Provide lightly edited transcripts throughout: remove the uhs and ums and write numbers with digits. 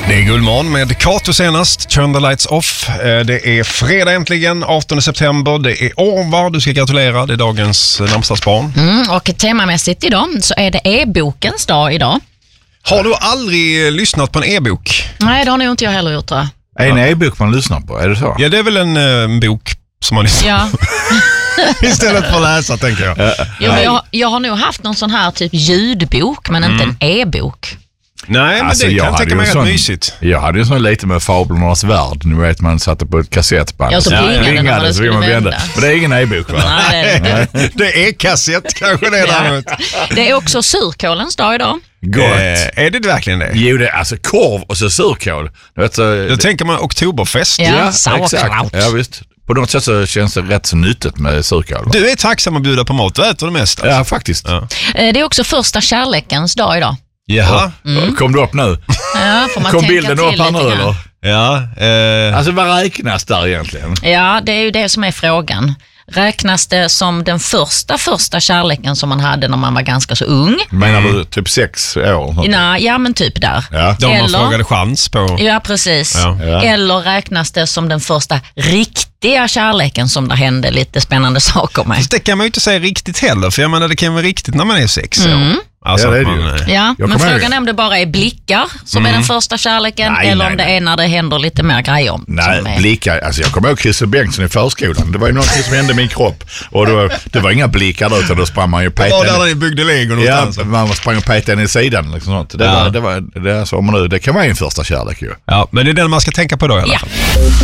Det är Guldmorgon med Kato senast, Turn the Lights Off. Det är fredag äntligen, 18 september. Det är Orvar, du ska gratulera, det är dagens namnsdagsbarn. Och temamässigt idag så är det e-bokens dag idag. Har du aldrig lyssnat på en e-bok? Nej, det har nog inte jag heller gjort, tror jag. Är en e-bok man lyssnar på, är det så? Ja, det är väl en bok som man lyssnar på. Istället för att läsa, tänker jag. Jo, men jag har nog haft någon sån här typ ljudbok, men inte en e-bok. Nej, men Alltså, det kan jag jag tänka mig rätt mysigt. Jag hade ju sån lite med Fablernas värld. Nu vet man satte på ett kassettband. Ja, så plingade så vill man vända. Men det är ingen e-bok, va? Nej, Det är kassett kanske det däremot. det är också surkålens dag idag. Gott. Är det verkligen det? Jo, det är alltså korv och så surkål. Då tänker man oktoberfest. Ja, sauerkraut. Ja, visst. På något sätt så känns det rätt så nyttigt med surkål. Va? Du är tacksam att bjuda på mat, du äter det mesta. Alltså. Ja, faktiskt. Ja. Det är också första kärlekens dag idag. Jaha. Kom du upp nu? Ja, får man Kom tänka bilden till upp här lite nu, grann. eller? Ja. Alltså, vad räknas där egentligen? Ja, det är ju det som är frågan. Räknas det som den första kärleken som man hade när man var ganska så ung? Menar du typ 6 år? Nej, ja, men typ där. Ja. De man frågade chans på. Ja, precis. Ja. Eller räknas det som den första riktiga kärleken som det hände lite spännande saker med? Fast det kan man ju inte säga riktigt heller, för jag menar det kan vara riktigt när man är 6 år. Alltså Ja, det är att man, det ju. Ja, Jag men kommer frågan är om det bara är blickar som är den första kärleken, Nej, eller nej, om det är när det händer lite mer grejer. Nej, som är... blickar. Alltså jag kommer ihåg Christer Bengtsson i förskolan. Det var ju något som hände i min kropp. Och det var inga blickar där, utan då sprang man ju det var där ni byggde Lego någonstans. Ja, man sprang och petade i sidan. Liksom sånt. Det kan vara en första kärlek ju. Ja, men det är den man ska tänka på då i alla fall.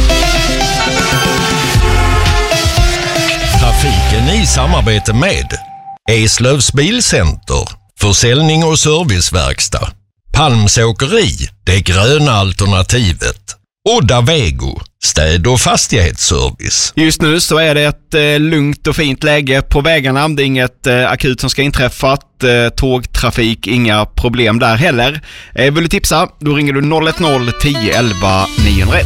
Trafiken i samarbete med Eslövs Bilcenter, försäljning och serviceverkstad, Palms åkeri, det gröna alternativet, Odda Vego, städ- och fastighetsservice. Just nu så är det ett lugnt och fint läge på vägarna. Det är inget akut som ska inträffa. Tågtrafik, inga problem där heller. Vill du tipsa? Då ringer du 010 11 901.